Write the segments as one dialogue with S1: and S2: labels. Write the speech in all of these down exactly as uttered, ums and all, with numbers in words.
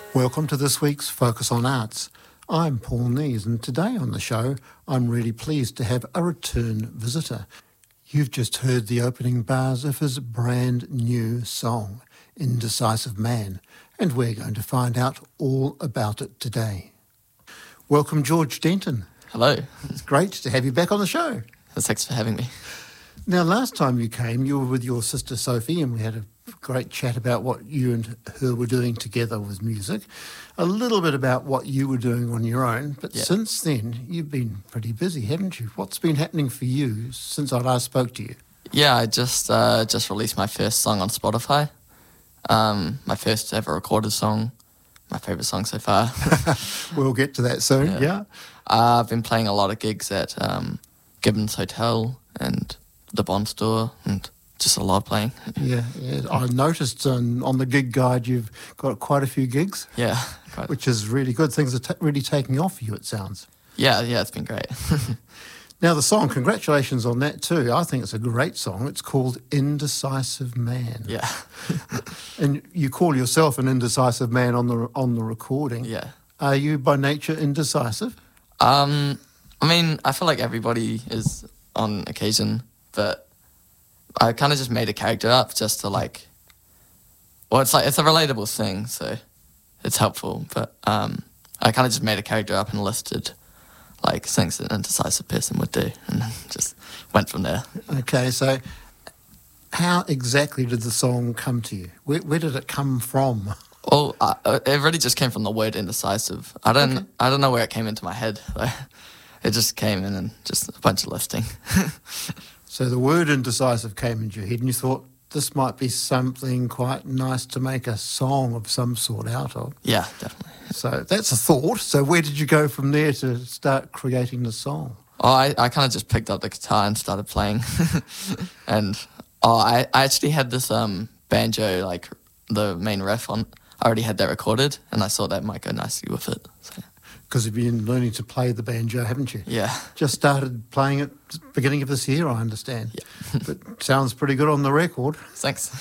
S1: Welcome to this week's Focus on Arts. I'm Paul Nees, and today on the show, I'm really pleased to have a return visitor. You've just heard the opening bars of his brand new song, Indecisive Man, and we're going to find out all about it today. Welcome, George Denton.
S2: Hello.
S1: It's great to have you back on the show.
S2: Thanks for having me.
S1: Now, last time you came, you were with your sister Sophie, and we had a great chat about what you and her were doing together with music, a little bit about what you were doing on your own. But
S2: yeah.
S1: Since then, you've been pretty busy, haven't you? What's been happening for you since I last spoke to you?
S2: Yeah, I just uh, just released my first song on Spotify. Um, my first ever recorded song. My favourite song so far.
S1: We'll get to that soon, yeah. yeah.
S2: Uh, I've been playing a lot of gigs at um, Gibbons Hotel and the Bond Store, and just a lot of playing.
S1: Yeah, yeah. I noticed um, on the gig guide you've got quite a few gigs.
S2: Yeah.
S1: Quite. Which is really good. Things are t- really taking off for you, it sounds.
S2: Yeah, yeah, it's been great.
S1: Now, the song, congratulations on that too. I think it's a great song. It's called Indecisive Man.
S2: Yeah.
S1: And you call yourself an indecisive man on the on the recording.
S2: Yeah.
S1: Are you by nature indecisive?
S2: Um, I mean, I feel like everybody is on occasion, but I kind of just made a character up just to like, well, it's like, it's a relatable thing, so it's helpful, but um, I kind of just made a character up and listed like things that an indecisive person would do, and then just went from there.
S1: Okay, so how exactly did the song come to you? Where, where did it come from?
S2: Well, uh, it really just came from the word indecisive. I don't,
S1: Okay.
S2: I don't know where it came into my head. Like, it just came in and just a bunch of listing.
S1: So the word indecisive came into your head and you thought, this might be something quite nice to make a song of some sort out of.
S2: Yeah, definitely.
S1: So that's a thought. So where did you go from there to start creating the song?
S2: Oh, I, I kind of just picked up the guitar and started playing. And oh, I, I actually had this um banjo, like the main riff on. I already had that recorded, and I thought that might go nicely with it. So.
S1: Because you've been learning to play the banjo, haven't you?
S2: Yeah.
S1: Just started playing it at the beginning of this year, I understand.
S2: Yeah.
S1: But sounds pretty good on the record.
S2: Thanks.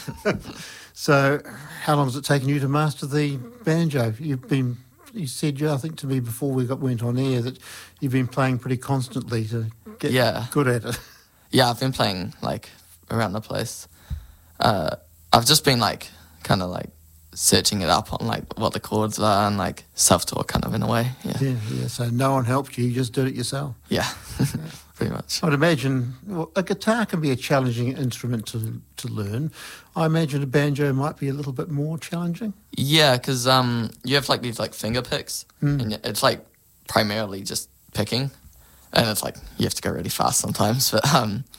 S1: So how long has it taken you to master the banjo? You've been, you said, I think to me before we got went on air, that you've been playing pretty constantly to get
S2: yeah.
S1: good at it.
S2: Yeah, I've been playing like around the place. Uh, I've just been like kind of like searching it up on like what the chords are and like self-taught kind of in a way. Yeah.
S1: Yeah, yeah. So no one helped you, you just did it yourself.
S2: Yeah, pretty much.
S1: I'd imagine well, a guitar can be a challenging instrument to to learn. I imagine a banjo might be a little bit more challenging.
S2: Yeah, because um, you have like these like finger picks,
S1: Mm.
S2: and it's like primarily just picking, and it's like you have to go really fast sometimes. But um,